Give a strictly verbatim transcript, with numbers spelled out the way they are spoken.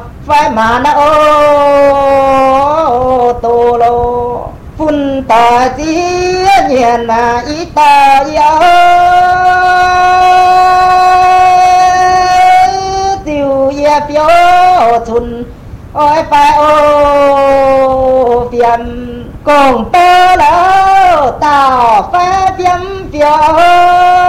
phải mà na ô tô lô phun tà chi nhiên na ít ta yêu tiêu ye phiêu chun ôi phải ô phiền cùng tơ lỡ tao phải phiền phiền